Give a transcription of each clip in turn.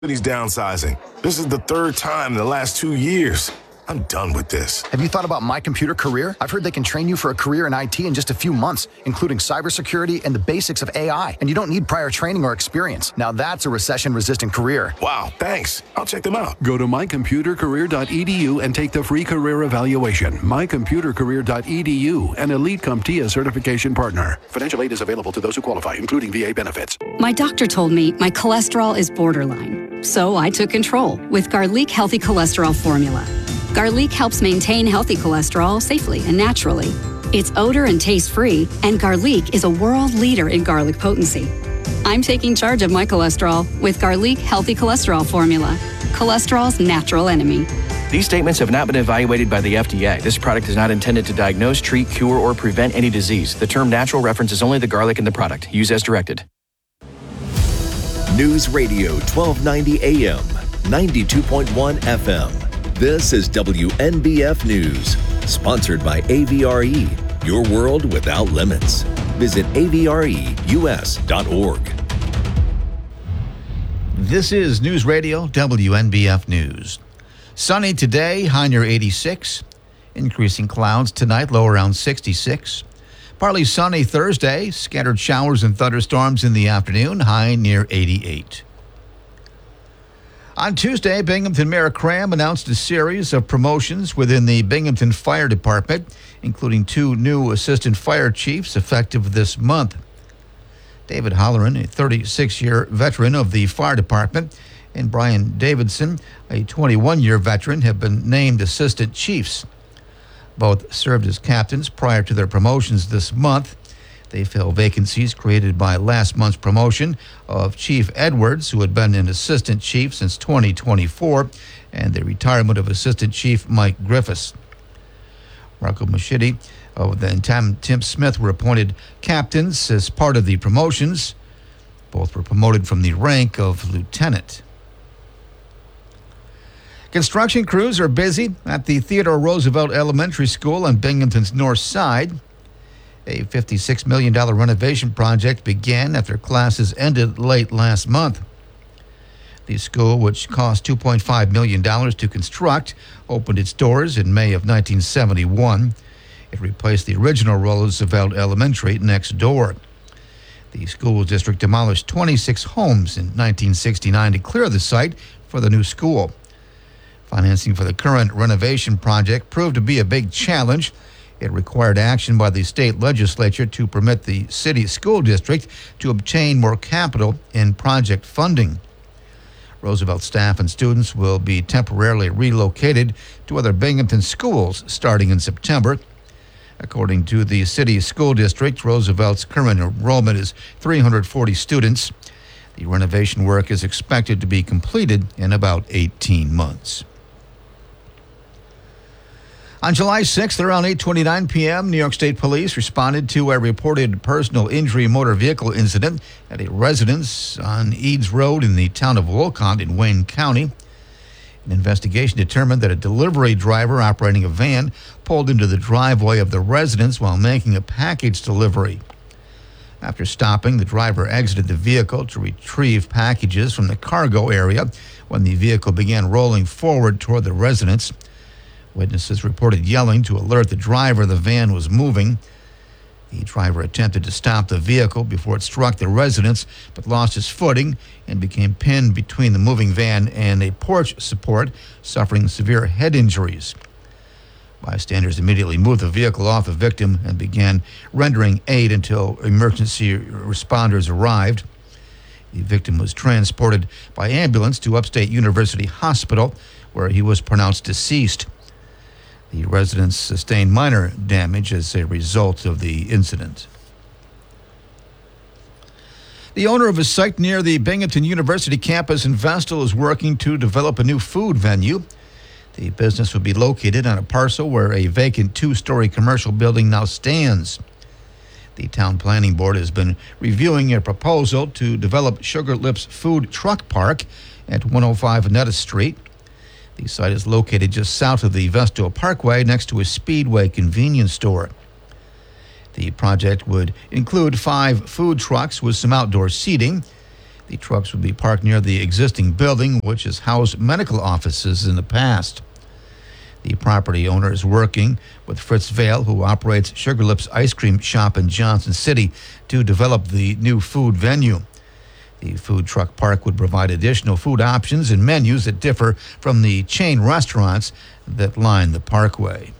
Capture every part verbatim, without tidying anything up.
He's downsizing. This is the third time in the last two years. I'm done with this. Have you thought about My Computer Career? I've heard they can train you for a career in I T in just a few months, including cybersecurity and the basics of A I. And you don't need prior training or experience. Now that's a recession-resistant career. Wow, thanks. I'll check them out. Go to my computer career dot e d u and take the free career evaluation. my computer career dot e d u, an Elite CompTIA certification partner. Financial aid is available to those who qualify, including V A benefits. My doctor told me my cholesterol is borderline. So I took control with Garlic Healthy Cholesterol Formula. Garlic helps maintain healthy cholesterol safely and naturally. It's odor and taste-free, and Garlic is a world leader in garlic potency. I'm taking charge of my cholesterol with Garlic Healthy Cholesterol Formula, cholesterol's natural enemy. These statements have not been evaluated by the F D A. This product is not intended to diagnose, treat, cure, or prevent any disease. The term natural references only the garlic in the product. Use as directed. News Radio twelve ninety A M, ninety-two point one F M. This is W N B F News, sponsored by A V R E, your world without limits. Visit A V R E U S dot org. This is News Radio W N B F News. Sunny today, high near eighty-six. Increasing clouds tonight, low around sixty-six. Partly sunny Thursday, scattered showers and thunderstorms in the afternoon, high near eighty-eight. On Tuesday, Binghamton Mayor Cram announced a series of promotions within the Binghamton Fire Department, including two new assistant fire chiefs effective this month. David Holleran, a thirty-six-year veteran of the fire department, and Brian Davidson, a twenty-one-year veteran, have been named assistant chiefs. Both served as captains prior to their promotions this month. They fill vacancies created by last month's promotion of Chief Edwards, who had been an assistant chief since twenty twenty-four, and the retirement of Assistant Chief Mike Griffiths. Rocco Machidi of the Tim, Tim Smith were appointed captains as part of the promotions. Both were promoted from the rank of lieutenant. Construction crews are busy at the Theodore Roosevelt Elementary School on Binghamton's north side. A fifty-six million dollars renovation project began after classes ended late last month. The school, which cost two point five million dollars to construct, opened its doors in May of nineteen seventy-one. It replaced the original Roosevelt Elementary next door. The school district demolished twenty-six homes in nineteen sixty-nine to clear the site for the new school. Financing for the current renovation project proved to be a big challenge. It required action by the state legislature to permit the city school district to obtain more capital in project funding. Roosevelt staff and students will be temporarily relocated to other Binghamton schools starting in September. According to the city school district, Roosevelt's current enrollment is three hundred forty students. The renovation work is expected to be completed in about eighteen months. On July sixth, around eight twenty-nine p.m., New York State Police responded to a reported personal injury motor vehicle incident at a residence on Eads Road in the town of Wolcott in Wayne County. An investigation determined that a delivery driver operating a van pulled into the driveway of the residence while making a package delivery. After stopping, the driver exited the vehicle to retrieve packages from the cargo area when the vehicle began rolling forward toward the residence. Witnesses reported yelling to alert the driver the van was moving. The driver attempted to stop the vehicle before it struck the residence, but lost his footing and became pinned between the moving van and a porch support, suffering severe head injuries. Bystanders immediately moved the vehicle off the victim and began rendering aid until emergency responders arrived. The victim was transported by ambulance to Upstate University Hospital, where he was pronounced deceased. The residents sustained minor damage as a result of the incident. The owner of a site near the Binghamton University campus in Vestal is working to develop a new food venue. The business would be located on a parcel where a vacant two-story commercial building now stands. The town planning board has been reviewing a proposal to develop Sugar Lips Food Truck Park at one oh five Anetta Street. The site is located just south of the Vestal Parkway next to a Speedway convenience store. The project would include five food trucks with some outdoor seating. The trucks would be parked near the existing building, which has housed medical offices in the past. The property owner is working with Fritz Vail, who operates Sugar Lips Ice Cream Shop in Johnson City, to develop the new food venue. The food truck park would provide additional food options and menus that differ from the chain restaurants that line the parkway.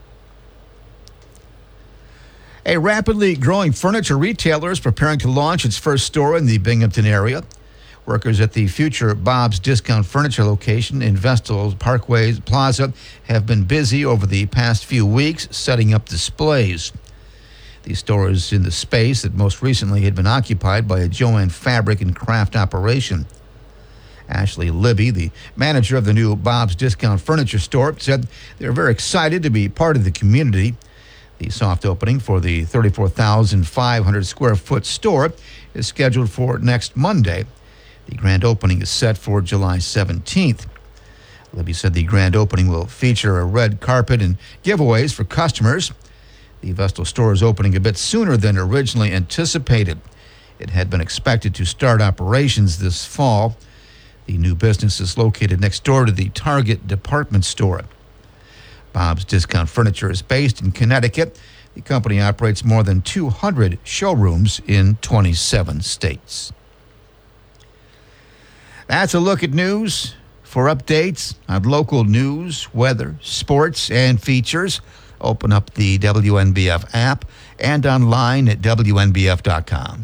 A rapidly growing furniture retailer is preparing to launch its first store in the Binghamton area. Workers at the future Bob's Discount Furniture location in Vestal Parkway Plaza have been busy over the past few weeks setting up displays. The store is in the space that most recently had been occupied by a Jo-Ann Fabric and Craft operation. Ashley Libby, the manager of the new Bob's Discount Furniture store, said they're very excited to be part of the community. The soft opening for the thirty-four thousand five hundred square foot store is scheduled for next Monday. The grand opening is set for July seventeenth. Libby said the grand opening will feature a red carpet and giveaways for customers. The Vestal store is opening a bit sooner than originally anticipated. It had been expected to start operations this fall. The new business is located next door to the Target department store. Bob's Discount Furniture is based in Connecticut. The company operates more than two hundred showrooms in twenty-seven states. That's a look at news. For updates on local news, weather, sports, and features, open up the W N B F app and online at W N B F dot com.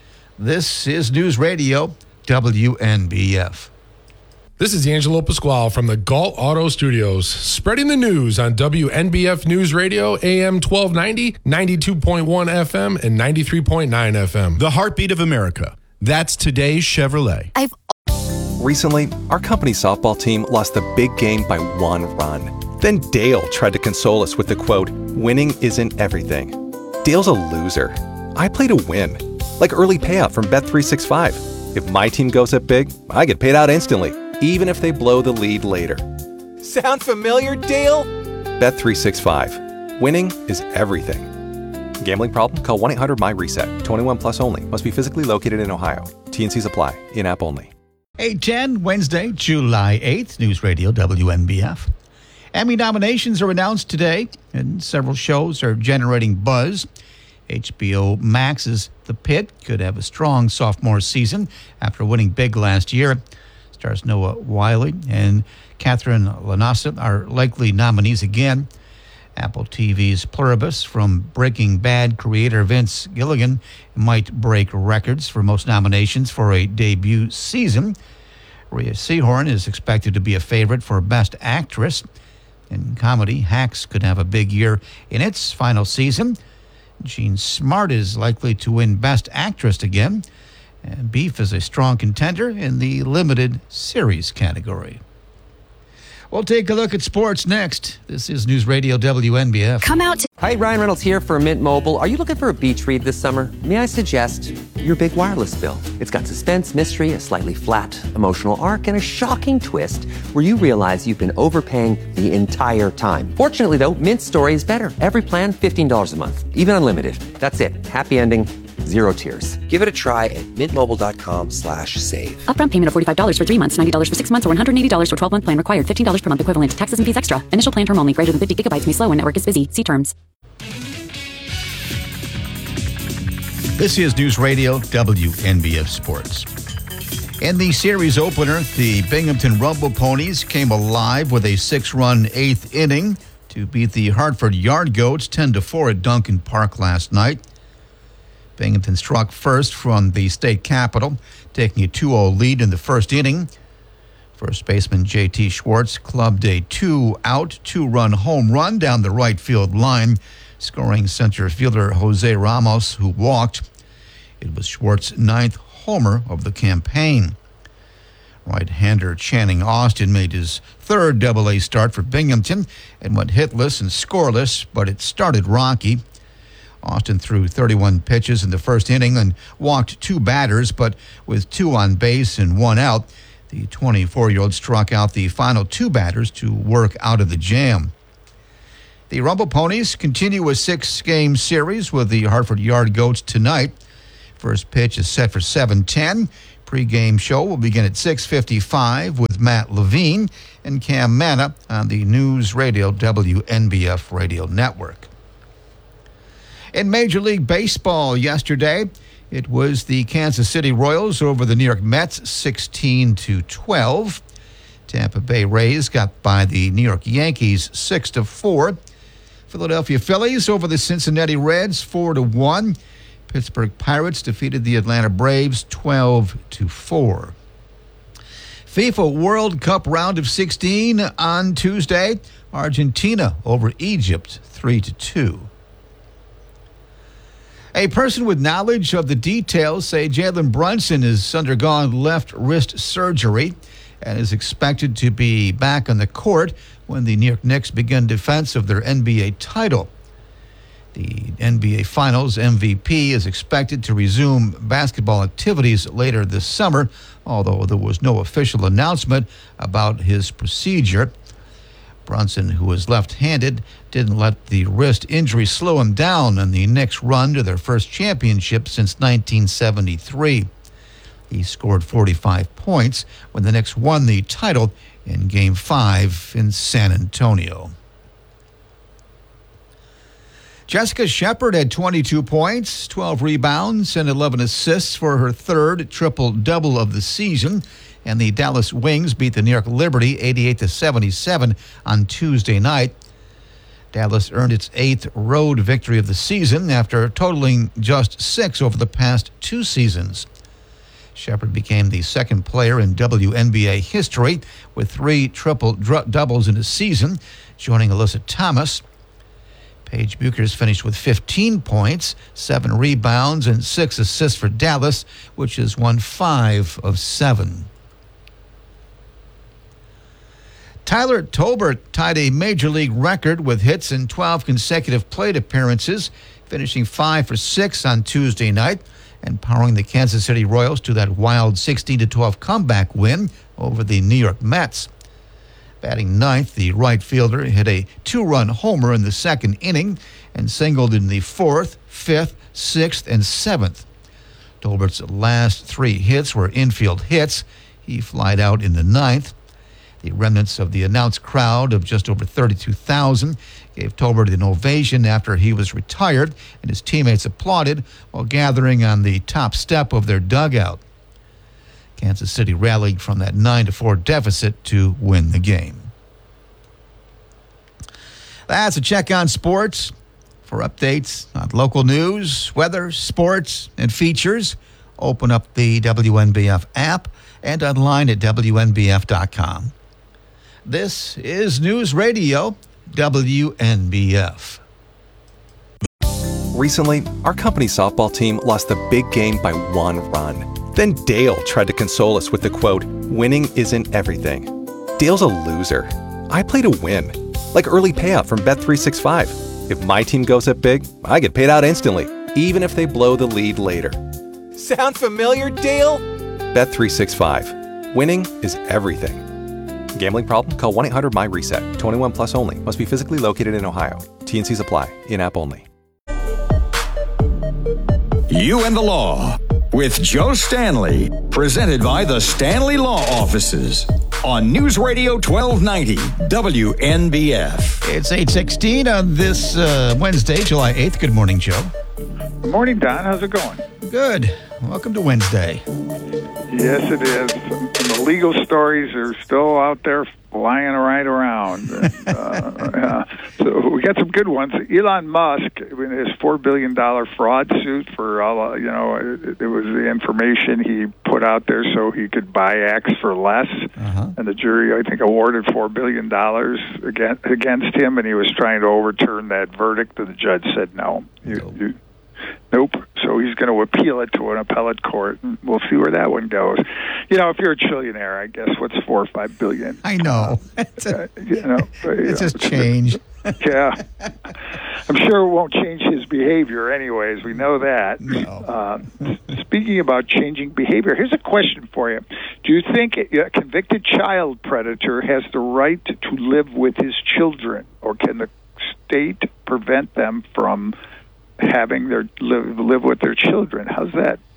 This is News Radio W N B F. This is Angelo Pasquale from the Galt Auto Studios, spreading the news on W N B F News Radio, A M twelve ninety, ninety-two point one F M, and ninety-three point nine F M. The heartbeat of America. That's today's Chevrolet. I've Recently, our company softball team lost the big game by one run. Then Dale tried to console us with the quote, "Winning isn't everything." Dale's a loser. I play to win, like early payout from Bet three sixty-five. If my team goes up big, I get paid out instantly, even if they blow the lead later. Sound familiar, Dale? Bet three sixty-five. Winning is everything. Gambling problem? Call one eight hundred M Y reset. twenty-one plus only. Must be physically located in Ohio. T and Cs apply. In-app only. eight ten, Wednesday, July eighth, News Radio W N B F. Emmy nominations are announced today, and several shows are generating buzz. H B O Max's The Pit could have a strong sophomore season after winning big last year. Stars Noah Wiley and Catherine Lanassa are likely nominees again. Apple T V's Pluribus from Breaking Bad creator Vince Gilligan might break records for most nominations for a debut season. Rhea Seehorn is expected to be a favorite for Best Actress. In comedy, Hacks could have a big year in its final season. Jean Smart is likely to win Best Actress again. And Beef is a strong contender in the limited series category. We'll take a look at sports next. This is News Radio W N B F. Come out. To- Hi, Ryan Reynolds here for Mint Mobile. Are you looking for a beach read this summer? May I suggest your big wireless bill? It's got suspense, mystery, a slightly flat emotional arc, and a shocking twist where you realize you've been overpaying the entire time. Fortunately, though, Mint's story is better. Every plan, fifteen dollars a month, even unlimited. That's it. Happy ending. Zero tears. Give it a try at mintmobile.com slash save. Upfront payment of forty-five dollars for three months, ninety dollars for six months, or one hundred eighty dollars for twelve-month plan required. fifteen dollars per month equivalent. Taxes and fees extra. Initial plan term only. Greater than fifty gigabytes may slow when network is busy. See terms. This is News Radio W N B F Sports. In the series opener, the Binghamton Rumble Ponies came alive with a six-run eighth inning to beat the Hartford Yard Goats ten to four at Duncan Park last night. Binghamton struck first from the state capitol, taking a two oh lead in the first inning. First baseman J T Schwartz clubbed a two-out, two-run home run down the right field line, scoring center fielder Jose Ramos, who walked. It was Schwartz's ninth homer of the campaign. Right-hander Channing Austin made his third double-A start for Binghamton and went hitless and scoreless, but it started rocky. Austin threw thirty-one pitches in the first inning and walked two batters, but with two on base and one out, the twenty-four-year-old struck out the final two batters to work out of the jam. The Rumble Ponies continue a six-game series with the Hartford Yard Goats tonight. First pitch is set for seven ten. Pre-game show will begin at six fifty-five with Matt Levine and Cam Manna on the News Radio W N B F Radio Network. In Major League Baseball yesterday, it was the Kansas City Royals over the New York Mets, sixteen to twelve. Tampa Bay Rays got by the New York Yankees, six to four. Philadelphia Phillies over the Cincinnati Reds, four to one. Pittsburgh Pirates defeated the Atlanta Braves, twelve to four. FIFA World Cup round of sixteen on Tuesday. Argentina over Egypt, three to two. A person with knowledge of the details say Jalen Brunson has undergone left wrist surgery and is expected to be back on the court when the New York Knicks begin defense of their N B A title. The N B A Finals M V P is expected to resume basketball activities later this summer, although there was no official announcement about his procedure. Brunson, who is left-handed, didn't let the wrist injury slow him down on the Knicks' run to their first championship since nineteen seventy-three. He scored forty-five points when the Knicks won the title in Game five in San Antonio. Jessica Shepard had twenty-two points, twelve rebounds, and eleven assists for her third triple-double of the season. And the Dallas Wings beat the New York Liberty eighty-eight to seventy-seven on Tuesday night. Dallas earned its eighth road victory of the season after totaling just six over the past two seasons. Shepard became the second player in W N B A history with three triple-doubles in a season, joining Alyssa Thomas. Paige Buchers finished with fifteen points, seven rebounds, and six assists for Dallas, which has won five of seven. Tyler Tolbert tied a Major League record with hits in twelve consecutive plate appearances, finishing five for six on Tuesday night and powering the Kansas City Royals to that wild sixteen to twelve comeback win over the New York Mets. Batting ninth, the right fielder hit a two-run homer in the second inning and singled in the fourth, fifth, sixth, and seventh. Tolbert's last three hits were infield hits. He flied out in the ninth. The remnants of the announced crowd of just over thirty-two thousand gave Tolbert an ovation after he was retired, and his teammates applauded while gathering on the top step of their dugout. Kansas City rallied from that nine to four deficit to win the game. That's a check on sports. For updates on local news, weather, sports, and features, open up the W N B F app and online at W N B F dot com. This is News Radio W N B F. Recently, our company softball team lost the big game by one run. Then Dale tried to console us with the quote, "Winning isn't everything." Dale's a loser. I play to win, like early payout from Bet three sixty-five. If my team goes up big, I get paid out instantly, even if they blow the lead later. Sound familiar, Dale? Bet three sixty-five. Winning is everything. Gambling problem? Call one eight hundred M Y reset. twenty-one plus only. Must be physically located in Ohio. T and Cs apply. In-app only. You and the Law with Joe Stanley, presented by the Stanley Law Offices on News Radio twelve ninety W N B F. It's eight sixteen on this uh, Wednesday, July eighth. Good morning, Joe. Good morning, Don. How's it going? Good. Welcome to Wednesday. Yes, it is. The legal stories are still out there flying right around. uh, yeah. So we got some good ones. Elon Musk, his four billion dollars fraud suit for all, you know, it, it was the information he put out there so he could buy X for less. Uh-huh. And the jury, I think, awarded four billion dollars against, against him, and he was trying to overturn that verdict, and the judge said no. You, no. you, Nope. So he's going to appeal it to an appellate court, and we'll see where that one goes. You know, if you're a trillionaire, I guess what's four or five billion? I know. It's a, you know, it's just change. Yeah, I'm sure it won't change his behavior, anyways. We know that. No. Uh, speaking about changing behavior, here's a question for you: do you think a convicted child predator has the right to live with his children, or can the state prevent them from having their live, live with their children? How's that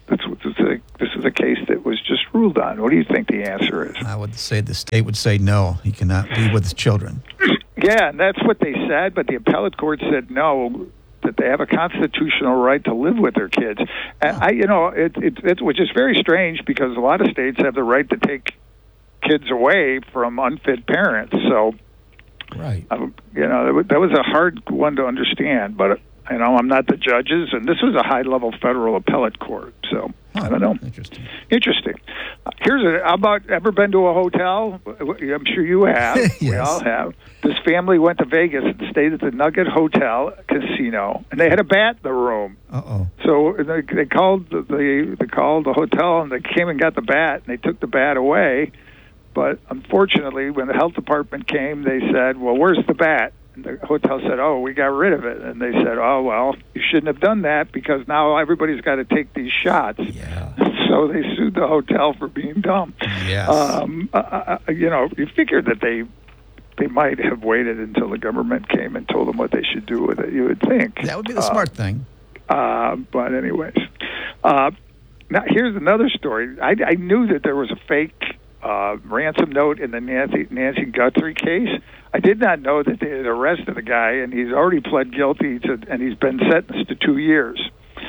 That's what this is, a, this is a case that was just ruled on. What do you think the answer is? I would say the state would say no. He cannot be with his children. Yeah, and that's what they said, but the appellate court said no, that they have a constitutional right to live with their kids. And I, you know, it, it, it, which is very strange because a lot of states have the right to take kids away from unfit parents. So, right, um, you know, that was a hard one to understand. But you know, I'm not the judges, and this was a high-level federal appellate court. So huh, I don't know. Interesting. Interesting. Uh, here's a. How about ever been to a hotel? I'm sure you have. Yes. We all have. This family went to Vegas and stayed at the Nugget Hotel Casino, and they had a bat in the room. Uh oh. So they, they called the they, they called the hotel, and they came and got the bat, and they took the bat away. But unfortunately, when the health department came, they said, "Well, where's the bat?" And the hotel said, "Oh, we got rid of it." And they said, "Oh, well, you shouldn't have done that because now everybody's got to take these shots." Yeah. So they sued the hotel for being dumb. Yes. Um, uh, you know, you figure that they they might have waited until the government came and told them what they should do with it. You would think That would be the Uh, smart thing. uh, but anyways, uh, now here's another story. I, I knew that there was a fake uh, ransom note in the Nancy, Nancy Guthrie case. I did not know that they had arrested a guy, and he's already pled guilty to, and he's been sentenced to two years.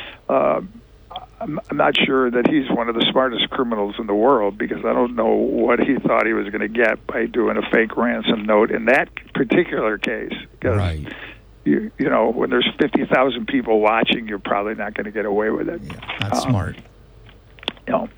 Uh, I'm, I'm not sure that he's one of the smartest criminals in the world because I don't know what he thought he was going to get by doing a fake ransom note in that particular case. Right. You, you know, when there's fifty thousand people watching, you're probably not going to get away with it. Yeah, not Um, smart. You know,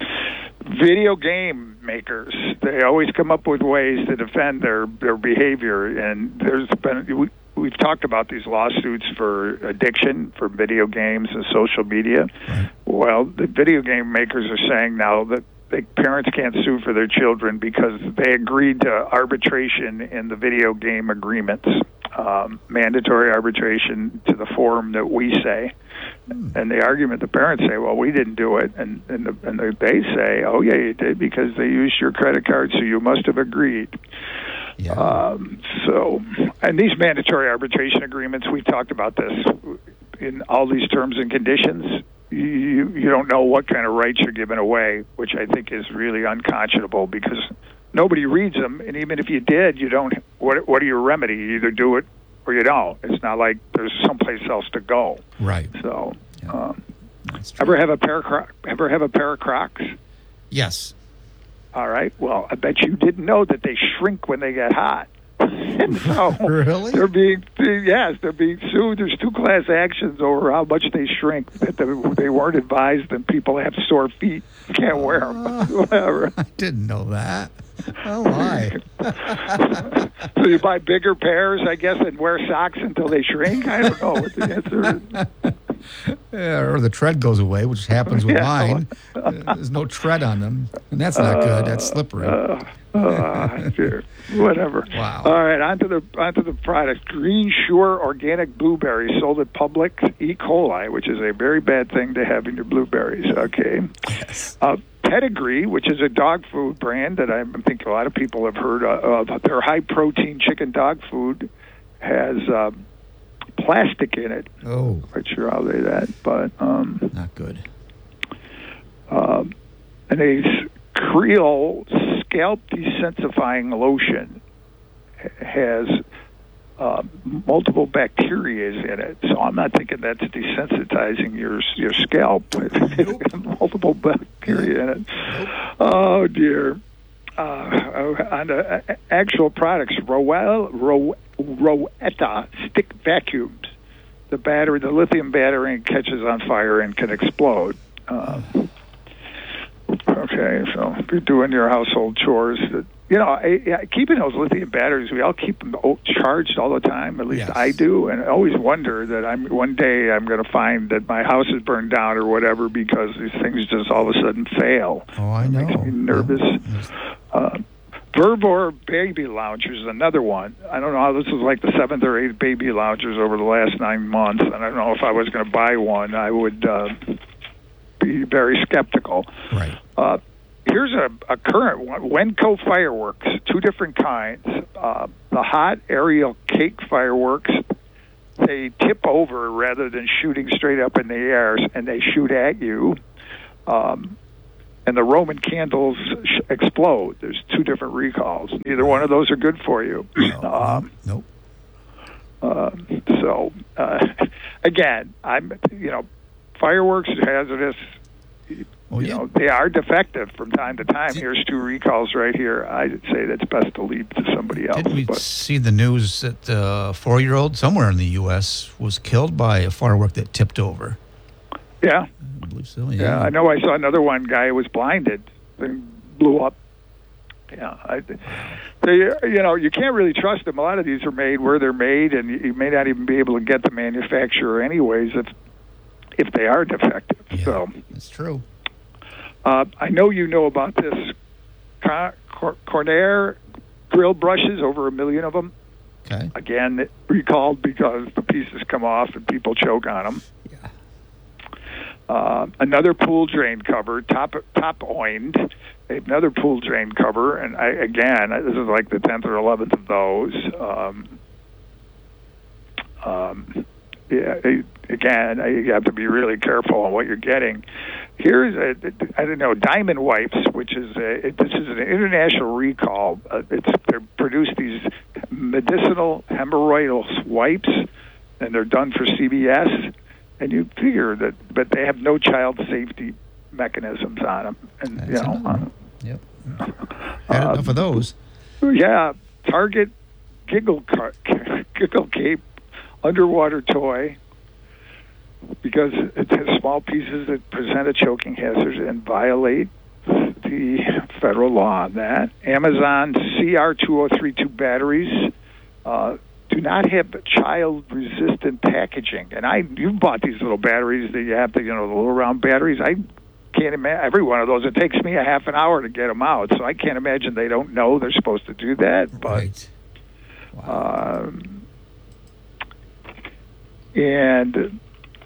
video game makers, they always come up with ways to defend their, their behavior. And there's been, we, we've talked about these lawsuits for addiction, for video games and social media. Right. Well, the video game makers are saying now that they, parents can't sue for their children because they agreed to arbitration in the video game agreements. Um, mandatory arbitration to the form that we say. Mm. And the argument, the parents say, well, we didn't do it. And, and, the, and the, they say, oh, yeah, you did because they used your credit card, so you must have agreed. Yeah. Um, so, and these mandatory arbitration agreements, we've talked about this in all these terms and conditions. You, you don't know what kind of rights you're giving away, which I think is really unconscionable because nobody reads them, and even if you did, you don't. What What are your remedy? You either do it or you don't. It's not like there's someplace else to go. Right. So, Yeah. um, ever have a pair of Cro- ever have a pair of Crocs? Yes. All right. Well, I bet you didn't know that they shrink when they get hot. And so Really? They're being yes, they're being sued. There's two class actions over how much they shrink. That they weren't advised, and people have sore feet. You can't wear them. Uh, Whatever. I didn't know that. Oh, my. So you buy bigger pairs, I guess, and wear socks until they shrink? I don't know what the answer is. Yeah, or the tread goes away, which happens with Yeah. mine. Uh, there's no tread on them, and that's not good. That's slippery. Uh, uh, sure. Whatever. Wow. All right, on to the on to the product. Green Sure organic blueberries sold at Publix. E. coli, which is a very bad thing to have in your blueberries. Okay. Yes. Uh, Pedigree, which is a dog food brand that I think a lot of people have heard of. Their high-protein chicken dog food has uh, plastic in it. Oh. Not sure how they that, but um, not good. Um, and a Creole scalp desensifying lotion has uh, multiple bacteria in it, so I'm not thinking that's desensitizing your your scalp. Nope. Multiple bacteria in it. Nope. Oh dear. Uh, on the actual products, Roel, Ro, Roetta stick vacuums. The battery, the lithium battery, catches on fire and can explode. Uh, okay, so if you're doing your household chores, you know, I, I, keeping those lithium batteries, we all keep them charged all the time. At least yes. I do, and I always wonder that I'm one day I'm going to find that my house is burned down or whatever because these things just all of a sudden fail. Oh, I know. It makes me nervous. Yes. Uh, Verbor baby loungers is another one. I don't know how this is like the seventh or eighth baby loungers over the last nine months, and I don't know if I was going to buy one. I would uh, be very skeptical. Right. Uh, here's a, a current one, Wenco fireworks, two different kinds. Uh, the hot aerial cake fireworks, they tip over rather than shooting straight up in the air, and they shoot at you. um, and the Roman candles sh- explode. There's two different recalls. Neither one of those are good for you. No, um, nope. Uh, so uh, again, I'm you know, fireworks are hazardous. Oh, you yeah. know, they are defective from time to time. Here's two recalls right here. I'd say that's best to leave to somebody else. Didn't we but, see the news that a four-year-old somewhere in the U S was killed by a firework that tipped over? yeah, I believe so, yeah. yeah. I know. I saw another one guy who was blinded and blew up. Yeah, I, they, you know, you can't really trust them. A lot of these are made where they're made, and you may not even be able to get the manufacturer anyways if if they are defective. Yeah, so that's true. Uh, I know you know about this Cor- Cor- Cornair grill brushes, over a million of them. Okay. Again, recalled because the pieces come off and people choke on them. Yeah. Uh, another pool drain cover, top top oined. Another pool drain cover, and I, again, this is like the tenth or eleventh of those. Um, um, yeah, again, you have to be really careful on what you're getting. Here's a, I don't know, Diamond Wipes, which is a, it, this is an international recall. Uh, it's they produce these medicinal hemorrhoidal wipes, and they're done for C B S. And you figure that, but they have no child safety mechanisms on them, and That's you know. another. Yep. Had enough of those. Yeah, Target Giggle car, Giggle Cape underwater toy, because it has small pieces that present a choking hazard and violate the federal law on that. Amazon C R two oh three two batteries uh, do not have child-resistant packaging. And I, you've bought these little batteries that you have to, you know, the little round batteries. I can't imagine every one of those. It takes me a half an hour to get them out, so I can't imagine they don't know they're supposed to do that. But, right. Wow. Um, and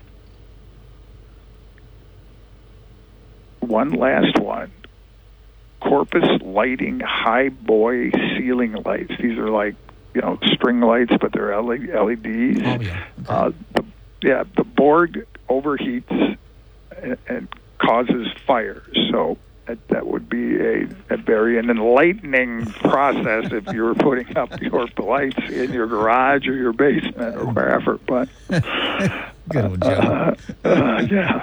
one last one. Corpus Lighting High Boy ceiling lights. These are like, you know, string lights, but they're L E Ds. Oh, yeah. Okay. Uh, the, yeah, the board overheats and, and causes fire. So that, that would be a, a very an enlightening process if you were putting up your lights in your garage or your basement or wherever. But good old Joe. Uh, uh, yeah.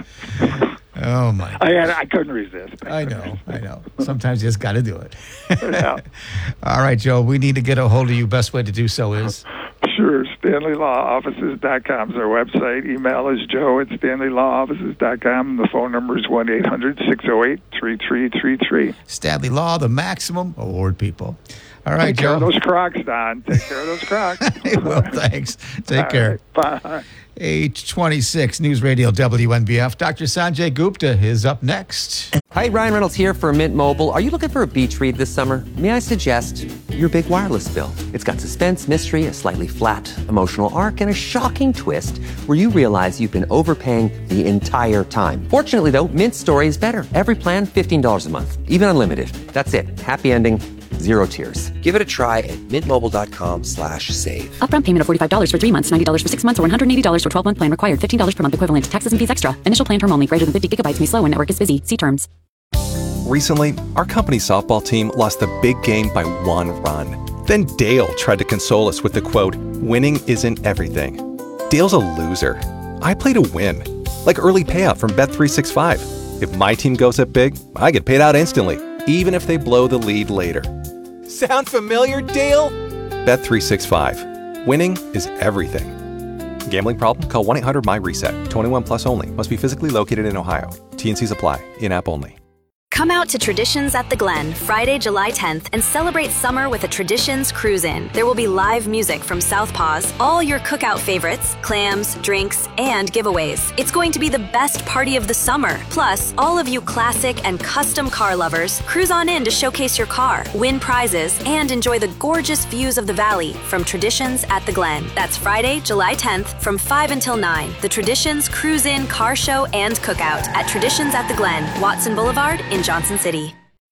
Oh my! I had, I couldn't resist. I know, I know. Sometimes you just got to do it. Yeah. All right, Joe. We need to get a hold of you. Best way to do so is sure. Stanley Law Offices dot com is our website. Email is Joe at Stanley Law Offices dot com. The phone number is one eight hundred six oh eight three three three three. Stanley Law, the maximum award people. All right, Take Joe. care of those Crocs, Don. Take care of those Crocs. I will. Thanks. Take All care. Right, bye. eight twenty-six News Radio W N B F. Doctor Sanjay Gupta is up next. Hi, Ryan Reynolds here for Mint Mobile. Are you looking for a beach read this summer? May I suggest your big wireless bill? It's got suspense, mystery, a slightly flat emotional arc, and a shocking twist where you realize you've been overpaying the entire time. Fortunately, though, Mint's story is better. Every plan, fifteen dollars a month, even unlimited. That's it. Happy ending. Zero tears. Give it a try at mintmobile.com slash save. Upfront payment of forty-five dollars for three months, ninety dollars for six months, or one hundred eighty dollars for twelve-month plan required. fifteen dollars per month equivalent. Taxes and fees extra. Initial plan term only. Greater than fifty gigabytes may slow when network is busy. See terms. Recently, our company softball team lost the big game by one run. Then Dale tried to console us with the quote, "Winning isn't everything." Dale's a loser. I play to win. Like early payout from Bet three sixty-five. If my team goes up big, I get paid out instantly, even if they blow the lead later. Sound familiar, Dale? Bet three sixty-five. Winning is everything. Gambling problem? Call one eight hundred my reset. twenty-one plus only. Must be physically located in Ohio. T N Cs apply. In-app only. Come out to Traditions at the Glen Friday, July tenth, and celebrate summer with a Traditions Cruise-In. There will be live music from Southpaws, all your cookout favorites, clams, drinks, and giveaways. It's going to be the best party of the summer. Plus, all of you classic and custom car lovers, cruise on in to showcase your car, win prizes, and enjoy the gorgeous views of the valley from Traditions at the Glen. That's Friday, July tenth, from five until nine. The Traditions Cruise-In Car Show and Cookout at Traditions at the Glen, Watson Boulevard in Johnson City.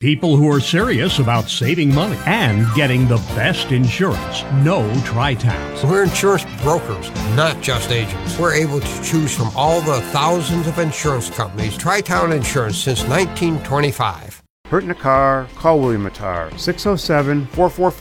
People who are serious about saving money and getting the best insurance know Tri-Towns. We're insurance brokers, not just agents. We're able to choose from all the thousands of insurance companies. Tri-Town Insurance since nineteen twenty-five. Hurt in a car? Call William Mattar, six oh seven, four four four